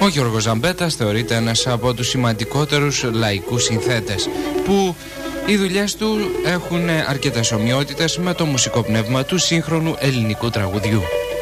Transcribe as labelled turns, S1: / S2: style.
S1: Ο Γιώργος Ζαμπέτας θεωρείται ένας από τους σημαντικότερους λαϊκούς συνθέτες, που οι δουλειές του έχουν αρκετές ομοιότητες με το μουσικό πνεύμα του σύγχρονου ελληνικού τραγουδιού.